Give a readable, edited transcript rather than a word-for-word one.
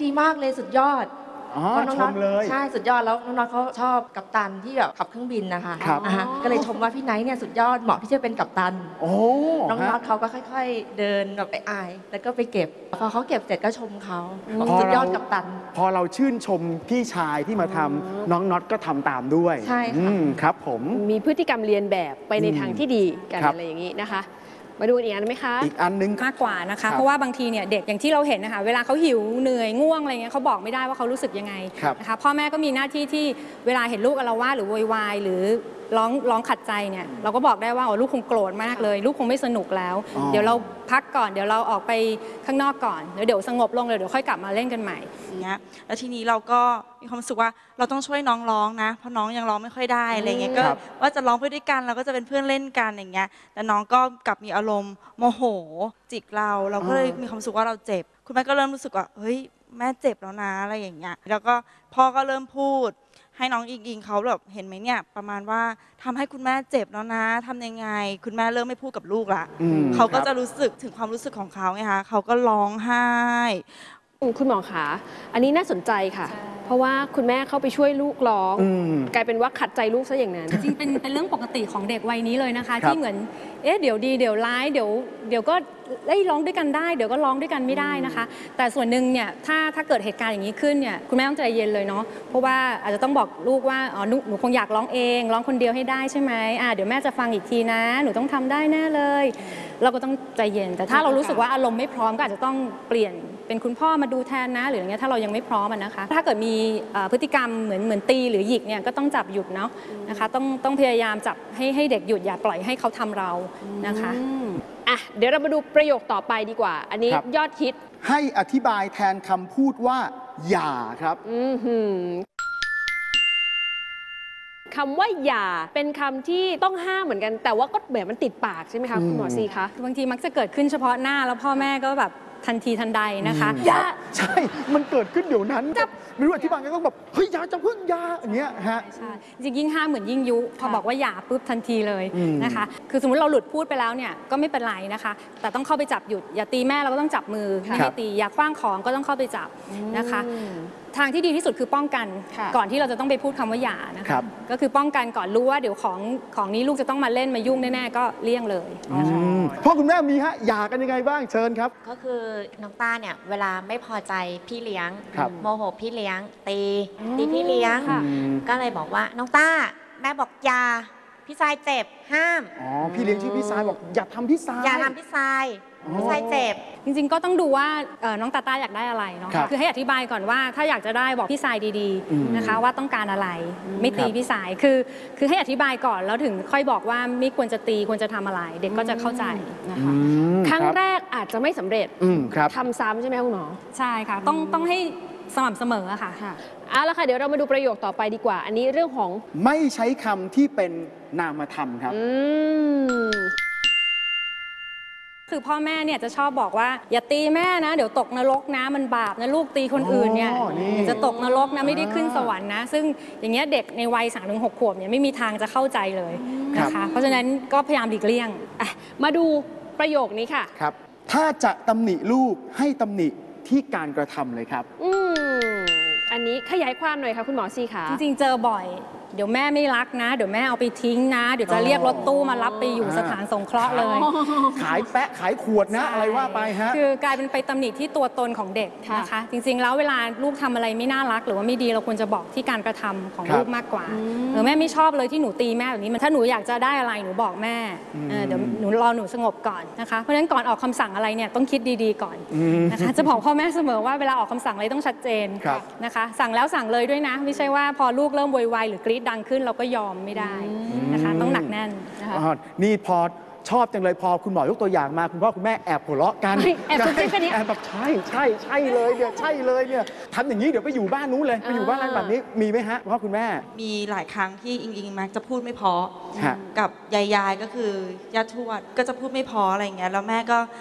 ดีมากเลยสุดยอดชมเลยใช่สุดยอดแล้วน้องๆเขาชอบกัปตันที่แบบขับเครื่องบินนะคะก็เลยชมว่าพี่ไนท์เนี่ยสุดยอดเหมาะที่จะเป็นกัปตันน้องๆเขาก็ค่อยๆเดินแบบไปอายแล้วก็ไปเก็บพอเขาเก็บเสร็จก็ชมเขาสุดยอดกัปตันพอเราชื่นชมพี่ชายที่มาทำน้องน็อตก็ทำตามด้วยใช่ค่ะครับผมมีพฤติกรรมเรียนแบบไปในทางที่ดีกันอะไรอย่างนี้นะคะมาดูอีกอันไหมคะอีกอันนึงมากกว่านะคะเพราะว่าบางทีเนี่ยเด็กอย่างที่เราเห็นนะคะเวลาเขาหิวเหนื่อยง่วงอะไรเงี้ยเขาบอกไม่ได้ว่าเขารู้สึกยังไงนะคะพ่อแม่ก็มีหน้าที่ที่เวลาเห็นลูกอาละวาดหรือโวยวายหรือร้องขัดใจเนี่ยเราก็บอกได้ว่าลูกคงโกรธมากเลยลูกคงไม่สนุกแล้วเดี๋ยวเราพักก่อนเดี๋ยวเราออกไปข้างนอกก่อนเดี๋ยวสงบลงเลยเดี๋ยวค่อยกลับมาเล่นกันใหม่อย่างเงี้ยแล้วทีนี้เราก็มีความรู้สึกว่าเราต้องช่วยน้องร้องนะเพราะน้องยังร้องไม่ค่อยได้อะไรเงี้ยก็ว่าจะร้องไปด้วยกันเราก็จะเป็นเพื่อนเล่นกันอย่างเงี้ยแต่น้องก็กลับมีอารมณ์โมโหจิกเราก็เลยมีความรู้สึกว่าเราเจ็บคุณแม่ก็เริ่มรู้สึกว่าเฮ้ยแม่เจ็บแล้วนะอะไรอย่างเงี้ยแล้วก็พ่อก็เริ่มพูดให้น้องอิงเขาแบบเห็นไหมเนี่ยประมาณว่าทำให้คุณแม่เจ็บแล้วนะทำยังไงคุณแม่เริ่มไม่พูดกับลูกละเขาก็จะรู้สึกถึงความรู้สึกของเขาไงคะเขาก็ร้องไห้คุณหมอคะอันนี้น่าสนใจค่ะเพราะว่าคุณแม่เข้าไปช่วยลูกร้องกลายเป็นว่าขัดใจลูกซะอย่างนั้นจริงเป็นเรื่องปกติของเด็กวัยนี้เลยนะคะที่เหมือนเดี๋ยวดีเดี๋ยวร้ายเดี๋ยวก็ร้องด้วยกันได้เดี๋ยวก็ร้องด้วยกันไม่ได้นะคะแต่ส่วนหนึ่งเนี่ยถ้าเกิดเหตุการณ์อย่างนี้ขึ้นเนี่ยคุณแม่ต้องใจเย็นเลยเนาะเพราะว่าอาจจะต้องบอกลูกว่าหนูคงอยากร้องเองร้องคนเดียวให้ได้ใช่ไหมเดี๋ยวแม่จะฟังอีกทีนะหนูต้องทำได้แน่เลยเราก็ต้องใจเย็นแต่ถ้าเรารู้สึกว่าอารมณ์ไม่พร้อมก็อาจจะต้องเปลี่ยนเป็นคุณพ่อมาดูแทนนะหรืออย่างเงี้ยถ้าเรายังไม่พร้อมนะคะถ้าเกิดมีพฤติกรรมเหมือนตีหรือหยิกเนี่ยก็ต้องจับหยุดเนาะนะคะต้องพยายามจับให้เด็กหยุดอย่าปล่อยให้เขาทำเรานะคะเดี๋ยวเรามาดูประโยคต่อไปดีกว่าอันนี้ยอดฮิตให้อธิบายแทนคำพูดว่าอย่าครับคำว่าอย่าเป็นคำที่ต้องห้ามเหมือนกันแต่ว่าก็แบบมันติดปากใช่ไหมคะคุณหมอซีคะบางทีมักจะเกิดขึ้นเฉพาะหน้าแล้วพ่อแม่ก็แบบทันทีทันใดนะคะอย่าใช่มันเกิดขึ้นเดี๋ยวนั้นไม่รู้อธิบายก็ต้องแบบเฮ้ยอย่าจะพึ่งอย่าอย่างเงี้ยฮะใช่จริงยิ่งห้ามเหมือนยิ่งยุพอบอกว่าอย่าปุ๊บทันทีเลยนะคะคือสมมติเราหลุดพูดไปแล้วเนี่ยก็ไม่เป็นไรนะคะแต่ต้องเข้าไปจับหยุดอย่าตีแม่เราก็ต้องจับมือไม่ให้ตีอย่าคว้างของก็ต้องเข้าไปจับนะคะทางที่ดีที่สุดคือป้องกันก่อนที่เราจะต้องไปพูดคำว่าหย่านะคะก็คือป้องกันก่อนรู้ว่าเดี๋ยวของนี้ลูกจะต้องมาเล่นมายุ่งแน่ๆก็เลี่ยงเลยนะคะพ่อคุณแม่มีหย่ากันยังไงบ้างเชิญครับก็คือน้องต้าเนี่ยเวลาไม่พอใจพี่เลี้ยงโมโหพี่เลี้ยงตีพี่เลี้ยงก็เลยบอกว่าน้องต้าแม่บอกอย่าพี่ชายเจ็บห้ามพี่เลี้ยงชื่อพี่ชายบอกอย่าทำพี่ชายอย่าทำพี่ชายเจ็บจริงๆก็ต้องดูว่าน้องตาต้าอยากได้อะไรเนาะคือให้อธิบายก่อนว่าถ้าอยากจะได้บอกพี่สายดีๆนะคะว่าต้องการอะไรไม่ตีพี่สายคือให้อธิบายก่อนแล้วถึงค่อยบอกว่าไม่ควรจะตีควรจะทำอะไรเด็กก็จะเข้าใจนะคะครั้งแรกอาจจะไม่สำเร็จทำซ้ำใช่ไหมคุณหมอใช่ค่ะต้องให้สม่ำเสมอค่ะเอาละค่ะเดี๋ยวเรามาดูประโยคต่อไปดีกว่าอันนี้เรื่องของไม่ใช้คำที่เป็นนามธรรมครับคือพ่อแม่เนี่ยจะชอบบอกว่าอย่าตีแม่นะเดี๋ยวตกนรกนะมันบาปนะลูกตีคนอื่นเนี่ยจะตกนรกนะไม่ได้ขึ้นสวรรค์นะซึ่งอย่างเงี้ยเด็กในวัย3-6 ขวบเนี่ยไม่มีทางจะเข้าใจเลยนะคะเพราะฉะนั้นก็พยายามหลีกเลี่ยงมาดูประโยคนี้ค่ะครับถ้าจะตำหนิลูกให้ตำหนิที่การกระทำเลยครับอันนี้ขยายความหน่อยค่ะคุณหมอซีค่ะจริงๆเจอบ่อยเดี๋ยวแม่ไม่รักนะเดี๋ยวแม่เอาไปทิ้งนะเดี๋ยวจะเรียกรถตู้มารับไปอยู่สถานสงเคราะห์เลยขายแปะขายขวดนะอะไรว่าไปฮะคือกลายเป็นไปตำหนิที่ตัวตนของเด็กนะคะจริงๆแล้วเวลาลูกทำอะไรไม่น่ารักหรือว่าไม่ดีเราควรจะบอกที่การกระทำของลูกมากกว่าแม่ไม่ชอบเลยที่หนูตีแม่แบบนี้มันถ้าหนูอยากจะได้อะไรหนูบอกแม่เดี๋ยวหนูรอหนูสงบก่อนนะคะเพราะฉะนั้นก่อนออกคำสั่งอะไรเนี่ยต้องคิดดีๆก่อนนะคะจะบอกพ่อแม่เสมอว่าเวลาออกคำสั่งอะไรต้องชัดเจนนะคะสั่งแล้วสั่งเลยด้วยนะไม่ใช่ว่าพอลูกเริ่มโวยวายหรือกรี๊ดดังขึ้นเราก็ยอมไม่ได้นะคะต้องหนักแน่นนะคะนี่พอชอบจังเลยพอคุณหมอยกตัวอย่างมาคุณพ่อคุณแม่แอบหัวเราะกันแอบแบบใช่เลยเนี่ยใช่เลยเนี่ยทำอย่างนี้เดี๋ยวไปอยู่บ้านนู้นเลยไปอยู่บ้านอะไรแบบนี้มีไหมฮะพ่อคุณแม่มีหลายครั้งที่อิงมักจะพูดไม่พอกับยายก็คือย่าทวดก็จะพูดไม่พออะไรเงี้ยแล้วแม่ก็